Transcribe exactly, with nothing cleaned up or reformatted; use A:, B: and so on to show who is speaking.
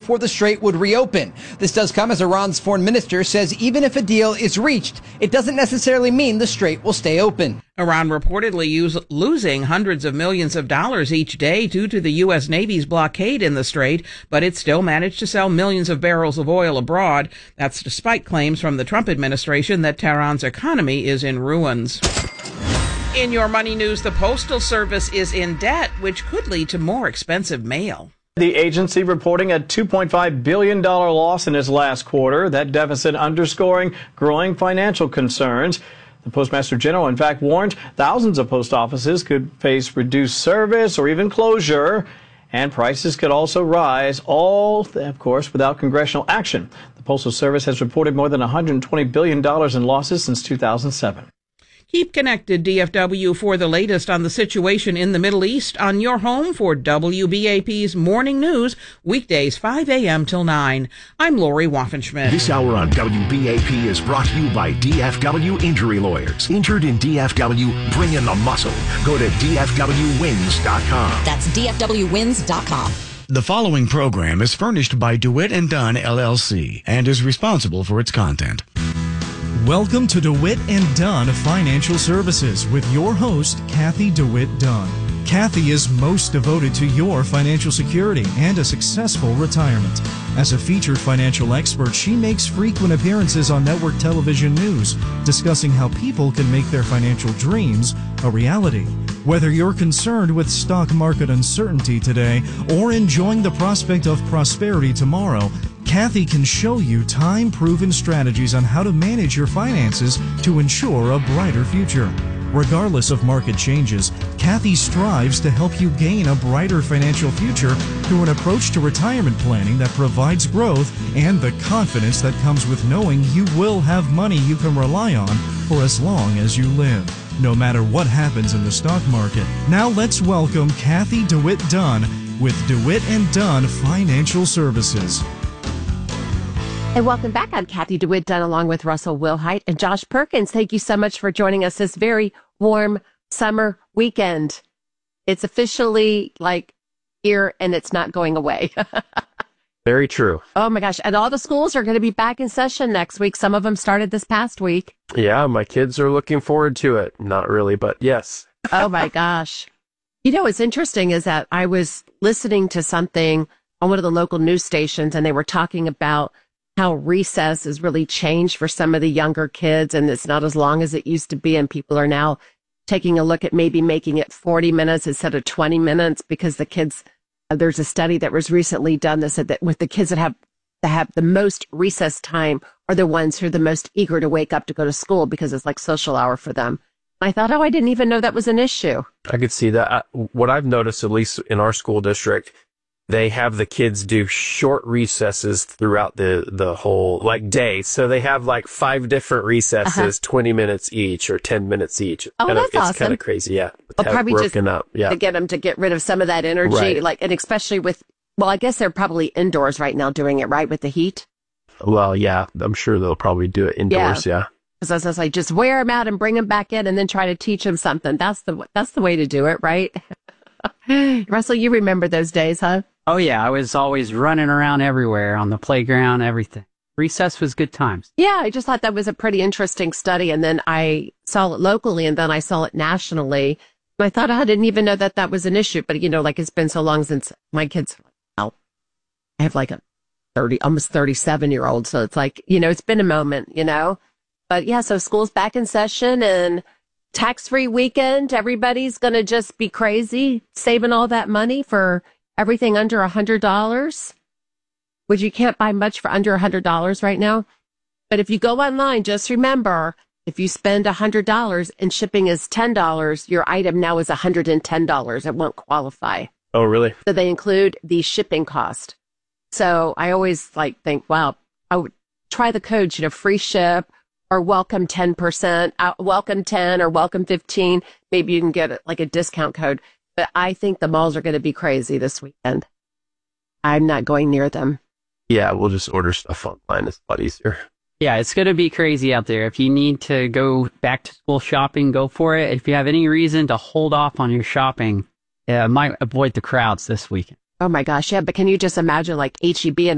A: before the Strait would reopen. This does come as Iran's foreign minister says even if a deal is reached, it doesn't necessarily mean the Strait will stay open.
B: Iran reportedly use, losing hundreds of millions of dollars each day due to the U S. Navy's blockade in the Strait, but it still managed to sell millions of barrels of oil abroad. That's despite claims from the Trump administration that Tehran's economy is in ruins. In your money news, the Postal Service is in debt, which could lead to more expensive mail.
C: The agency reporting a two point five billion dollars loss in its last quarter, that deficit underscoring growing financial concerns. The Postmaster General, in fact, warned thousands of post offices could face reduced service or even closure, and prices could also rise, all, of course, without congressional action. The Postal Service has reported more than one hundred twenty billion dollars in losses since two thousand seven.
B: Keep connected, D F W, for the latest on the situation in the Middle East on your home for W B A P's Morning News, weekdays five a.m. till nine. I'm Lori Waffenschmidt.
D: This hour on W B A P is brought to you by D F W Injury Lawyers. Injured in D F W, bring in the muscle. Go to D F W wins dot com.
E: That's D F W wins dot com.
F: The following program is furnished by DeWitt and Dunn, L L C, and is responsible for its content.
G: Welcome to DeWitt and Dunn Financial Services with your host, Kathy DeWitt Dunn. Kathy is most devoted to your financial security and a successful retirement. As a featured financial expert, she makes frequent appearances on network television news, discussing how people can make their financial dreams a reality. Whether you're concerned with stock market uncertainty today or enjoying the prospect of prosperity tomorrow, Kathy can show you time-proven strategies on how to manage your finances to ensure a brighter future. Regardless of market changes, Kathy strives to help you gain a brighter financial future through an approach to retirement planning that provides growth and the confidence that comes with knowing you will have money you can rely on for as long as you live, no matter what happens in the stock market. Now let's welcome Kathy DeWitt Dunn with DeWitt and Dunn Financial Services.
H: And welcome back. I'm Kathy DeWitt Dunn along with Russell Wilhite and Josh Perkins. Thank you so much for joining us this very warm summer weekend. It's officially like here and it's not going away.
I: Very true.
H: Oh my gosh. And all the schools are going to be back in session next week. Some of them started this past week.
I: Yeah, my kids are looking forward to it. Not really, but yes.
H: Oh my gosh. You know, what's interesting is that I was listening to something on one of the local news stations and they were talking about how recess has really changed for some of the younger kids and it's not as long as it used to be. And people are now taking a look at maybe making it forty minutes instead of twenty minutes because the kids, uh, there's a study that was recently done that said that with the kids that have, that have the most recess time are the ones who are the most eager to wake up to go to school because it's like social hour for them. I thought, oh, I didn't even know that was an issue.
I: I could see that. I, what I've noticed, at least in our school district, they have the kids do short recesses throughout the, the whole like day. So they have like five different recesses, uh-huh. twenty minutes each or ten minutes each.
H: Oh,
I: kind
H: that's
I: of,
H: awesome.
I: It's kind of crazy. Yeah.
H: Well, probably just
I: up. Yeah.
H: to get them to get rid of some of that energy.
I: Right.
H: Like, and especially with, well, I guess they're probably indoors right now doing it, right? With the heat.
I: Well, yeah, I'm sure they'll probably do it indoors. Yeah.
H: Because I was like, just wear them out and bring them back in and then try to teach them something. That's the, that's the way to do it, right? Russell, you remember those days, huh?
J: Oh, yeah. I was always running around everywhere on the playground, everything. Recess was good times.
H: Yeah, I just thought that was a pretty interesting study. And then I saw it locally and then I saw it nationally. And I thought, oh, I didn't even know that that was an issue. But, you know, like it's been so long since my kids, well, I have like a thirty, almost thirty-seven year old. So it's like, you know, it's been a moment, you know. But yeah, so school's back in session and tax-free weekend. Everybody's going to just be crazy saving all that money for everything under a hundred dollars, which you can't buy much for under a hundred dollars right now. But if you go online, just remember, if you spend a hundred dollars and shipping is ten dollars, your item now is a hundred and ten dollars. It won't qualify.
I: Oh, really?
H: So they include the shipping cost. So I always like think, wow, I would try the codes, you know, free ship or welcome ten percent, uh, welcome ten or welcome fifteen. Maybe you can get like a discount code. But I think the malls are going to be crazy this weekend. I'm not going near them.
I: Yeah, we'll just order stuff online. It's a lot easier.
J: Yeah, it's going to be crazy out there. If you need to go back to school shopping, go for it. If you have any reason to hold off on your shopping, uh, might avoid the crowds this weekend.
H: Oh my gosh, yeah, but can you just imagine like H E B and